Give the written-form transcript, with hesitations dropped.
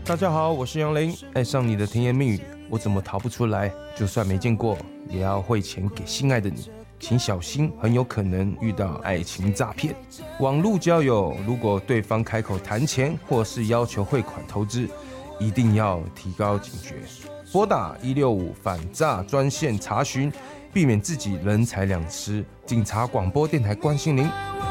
大家好，我是杨林。爱上你的甜言蜜语，我怎么逃不出来？就算没见过，也要汇钱给心爱的你。请小心，很有可能遇到爱情诈骗。网络交友，如果对方开口谈钱或是要求汇款投资，一定要提高警觉，拨打165反诈专线查询，避免自己人财两失。警察广播电台关心您。